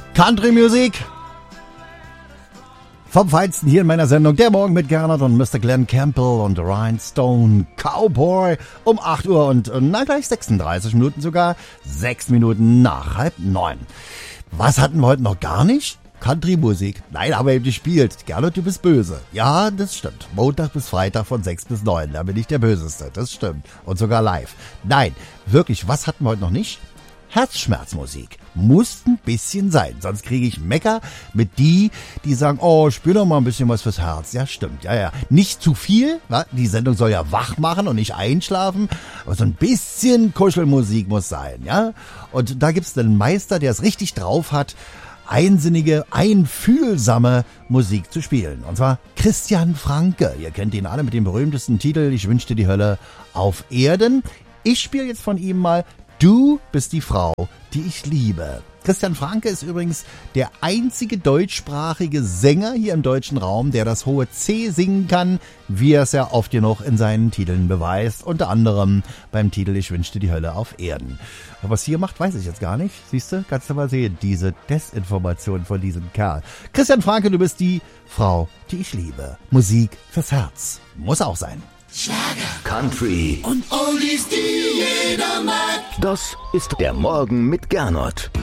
Country-Musik vom Feinsten hier in meiner Sendung. Der Morgen mit Gernot und Mr. Glenn Campbell und Rhinestone Cowboy um 8 Uhr und gleich 36 Minuten sogar. 6 Minuten nach 8:30. Was hatten wir heute noch gar nicht? Country-Musik. Nein, aber eben gespielt. Gernot, du bist böse. Ja, das stimmt. Montag bis Freitag von 6 bis 9. Da bin ich der Böseste. Das stimmt. Und sogar live. Nein, wirklich, was hatten wir heute noch nicht? Herzschmerzmusik. Muss ein bisschen sein, sonst kriege ich Mecker mit die sagen, oh, spiel doch mal ein bisschen was fürs Herz. Ja, stimmt, ja. Nicht zu viel, wa? Die Sendung soll ja wach machen und nicht einschlafen, aber so ein bisschen Kuschelmusik muss sein, ja. Und da gibt's einen Meister, der es richtig drauf hat, einsinnige, einfühlsame Musik zu spielen. Und zwar Christian Franke. Ihr kennt ihn alle mit dem berühmtesten Titel, Ich wünschte die Hölle auf Erden. Ich spiele jetzt von ihm mal Du bist die Frau, die ich liebe. Christian Franke ist übrigens der einzige deutschsprachige Sänger hier im deutschen Raum, der das hohe C singen kann, wie er es ja oft genug in seinen Titeln beweist. Unter anderem beim Titel Ich wünschte die Hölle auf Erden. Aber was hier macht, weiß ich jetzt gar nicht. Siehst du, kannst du mal sehen, diese Desinformation von diesem Kerl. Christian Franke, du bist die Frau, die ich liebe. Musik fürs Herz. Muss auch sein. Schlager, Country und Oldies, die jeder mag. Das ist der Morgen mit Gernot.